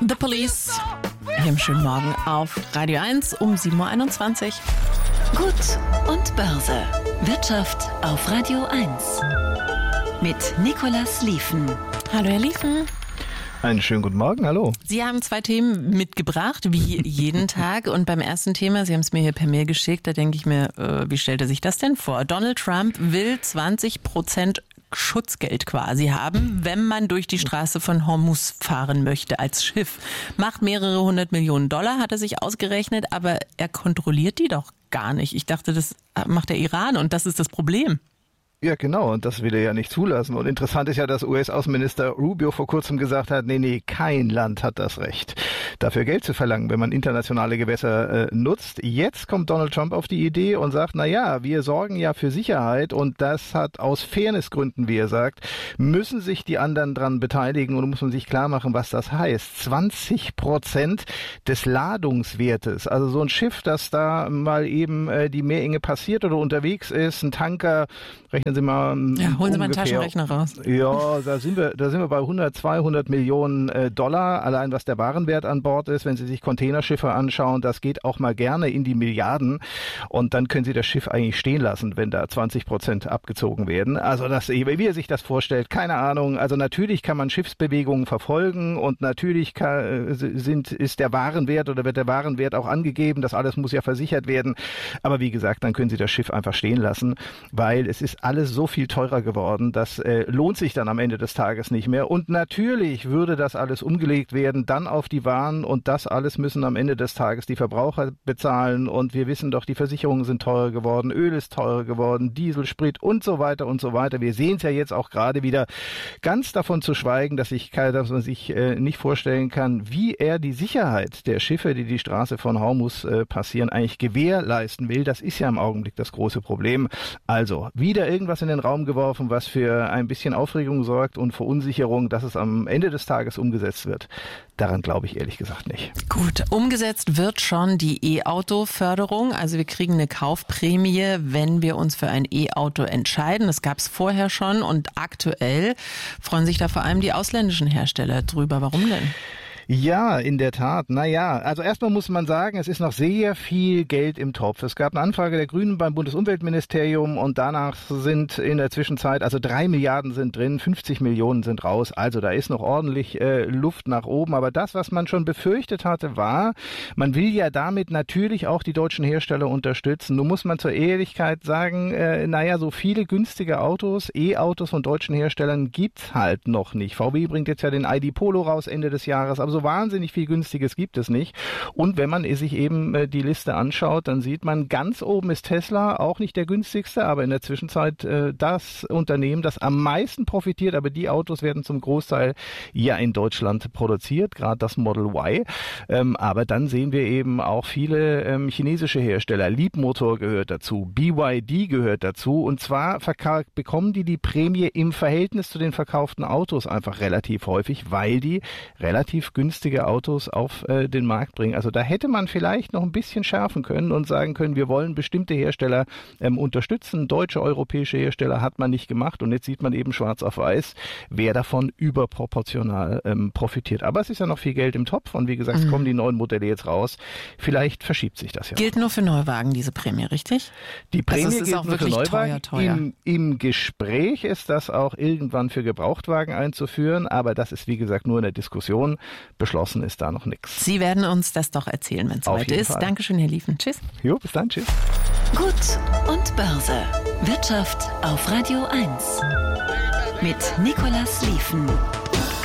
The Police. Hier im schönen Morgen auf Radio 1 um 7.21 Uhr. Gut und Börse. Wirtschaft auf Radio 1. Mit Nicolas Lieven. Hallo, Herr Lieven. Einen schönen guten Morgen, hallo. Sie haben 2 Themen mitgebracht, wie jeden Tag. Und beim ersten Thema, Sie haben es mir hier per Mail geschickt, da denke ich mir, wie stellt er sich das denn vor? Donald Trump will 20% Schutzgeld quasi haben, wenn man durch die Straße von Hormuz fahren möchte als Schiff. Macht mehrere 100 Millionen Dollar, hat er sich ausgerechnet, aber er kontrolliert die doch gar nicht. Ich dachte, das macht der Iran und das ist das Problem. Ja, genau, und das will er ja nicht zulassen. Und interessant ist ja, dass US-Außenminister Rubio vor kurzem gesagt hat, nee, kein Land hat das Recht, dafür Geld zu verlangen, wenn man internationale Gewässer nutzt. Jetzt kommt Donald Trump auf die Idee und sagt, wir sorgen ja für Sicherheit und das hat aus Fairnessgründen, wie er sagt, müssen sich die anderen dran beteiligen und muss man sich klar machen, was das heißt. 20% des Ladungswertes, also so ein Schiff, das da mal eben die Meerenge passiert oder unterwegs ist, ein Tanker, rechnen Sie mal. Ja, holen Sie mal einen Taschenrechner raus. Ja, da sind wir bei 100, 200 Millionen Dollar, allein was der Warenwert an Bord ist. Wenn Sie sich Containerschiffe anschauen, das geht auch mal gerne in die Milliarden. Und dann können Sie das Schiff eigentlich stehen lassen, wenn da 20% abgezogen werden. Also wie er sich das vorstellt, keine Ahnung. Also natürlich kann man Schiffsbewegungen verfolgen und natürlich ist der Warenwert oder wird der Warenwert auch angegeben. Das alles muss ja versichert werden. Aber wie gesagt, dann können Sie das Schiff einfach stehen lassen, weil es ist alles so viel teurer geworden, das lohnt sich dann am Ende des Tages nicht mehr. Und natürlich würde das alles umgelegt werden, dann auf die Waren und das alles müssen am Ende des Tages die Verbraucher bezahlen. Und wir wissen doch, die Versicherungen sind teurer geworden, Öl ist teurer geworden, Diesel, Sprit und so weiter und so weiter. Wir sehen es ja jetzt auch gerade wieder, ganz davon zu schweigen, dass man sich nicht vorstellen kann, wie er die Sicherheit der Schiffe, die die Straße von Hormuz passieren, eigentlich gewährleisten will. Das ist ja im Augenblick das große Problem. Also, wieder irgendwas in den Raum geworfen, was für ein bisschen Aufregung sorgt und Verunsicherung, dass es am Ende des Tages umgesetzt wird. Daran glaube ich ehrlich gesagt nicht. Gut, umgesetzt wird schon die E-Auto-Förderung. Also wir kriegen eine Kaufprämie, wenn wir uns für ein E-Auto entscheiden. Das gab es vorher schon und aktuell freuen sich da vor allem die ausländischen Hersteller drüber. Warum denn? Ja, in der Tat. Also erstmal muss man sagen, es ist noch sehr viel Geld im Topf. Es gab eine Anfrage der Grünen beim Bundesumweltministerium und danach sind in der Zwischenzeit, 3 Milliarden sind drin, 50 Millionen sind raus. Also da ist noch ordentlich Luft nach oben. Aber das, was man schon befürchtet hatte, war, man will ja damit natürlich auch die deutschen Hersteller unterstützen. Nun muss man zur Ehrlichkeit sagen, so viele günstige Autos, E-Autos von deutschen Herstellern gibt's halt noch nicht. VW bringt jetzt ja den ID Polo raus Ende des Jahres, aber so wahnsinnig viel Günstiges gibt es nicht. Und wenn man sich eben die Liste anschaut, dann sieht man, ganz oben ist Tesla, auch nicht der günstigste, aber in der Zwischenzeit das Unternehmen, das am meisten profitiert. Aber die Autos werden zum Großteil ja in Deutschland produziert, gerade das Model Y. Aber dann sehen wir eben auch viele chinesische Hersteller. Leapmotor gehört dazu, BYD gehört dazu. Und zwar bekommen die Prämie im Verhältnis zu den verkauften Autos einfach relativ häufig, weil die relativ günstige Autos auf den Markt bringen. Also da hätte man vielleicht noch ein bisschen schärfen können und sagen können, wir wollen bestimmte Hersteller unterstützen. Deutsche, europäische Hersteller hat man nicht gemacht und jetzt sieht man eben schwarz auf weiß, wer davon überproportional profitiert. Aber es ist ja noch viel Geld im Topf und wie gesagt, es kommen die neuen Modelle jetzt raus. Vielleicht verschiebt sich das ja. Gilt nur für Neuwagen, diese Prämie, richtig? Die Prämie ist gilt auch nur für wirklich Neuwagen. teuer. Im Gespräch ist das auch irgendwann für Gebrauchtwagen einzuführen, aber das ist wie gesagt nur in der Diskussion. Beschlossen ist da noch nichts. Sie werden uns das doch erzählen, wenn es soweit ist. Fall. Dankeschön, Herr Lieven. Tschüss. Jo, bis dann. Tschüss. Gut und Börse. Wirtschaft auf Radio 1. Mit Nicolas Lieven.